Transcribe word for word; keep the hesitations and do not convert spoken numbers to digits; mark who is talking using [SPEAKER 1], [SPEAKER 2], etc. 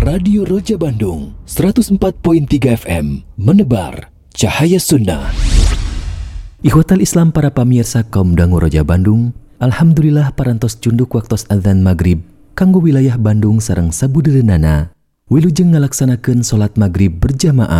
[SPEAKER 1] Radio Roja Bandung seratus empat koma tiga F M menebar cahaya sunnah. Ikhwatal Islam para pamirsa kaum dangu Roja Bandung, alhamdulillah parantos cunduk waktos adzan maghrib kanggo wilayah Bandung sareng sabudereunana wilujeng ngalaksanakeun salat maghrib berjamaah